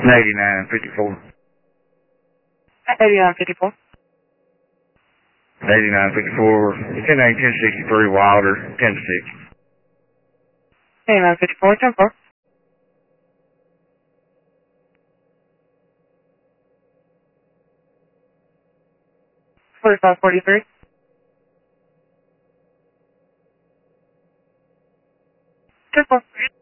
8954. 8954. 8954. 1063 Wilder, 10 to 6. 8954, 10-4. 4543. 10-4.